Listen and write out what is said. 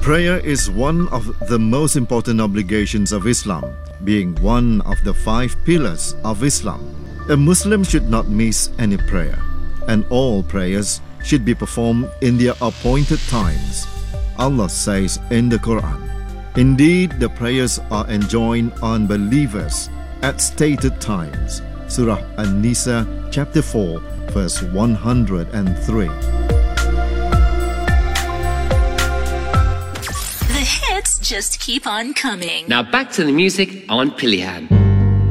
Prayer is one of the most important obligations of Islam, being one of the 5 pillars of Islam. A Muslim should not miss any prayer, and all prayers should be performed in their appointed times. Allah says in the Quran, "Indeed, the prayers are enjoined on believers at stated times." Surah An-Nisa, chapter 4, verse 103. The hits just keep on coming. Now back to the music on Pilihan.